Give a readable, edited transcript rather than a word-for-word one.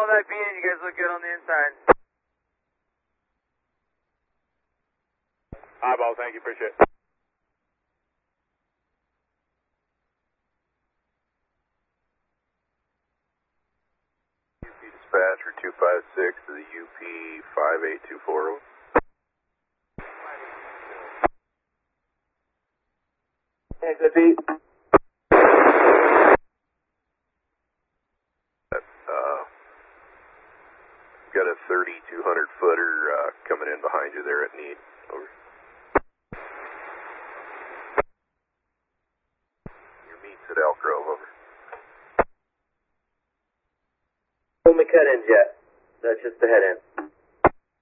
follow that beat. You guys look good on the inside. Eyeball, thank you, appreciate it. UP dispatcher 256 to the UP 58240. Hey, good beat. Got a 3,200 footer coming in behind you there at Need. Over. Your meet's at Elk Grove, over. Pull me cut in, Jet. That's just the head end.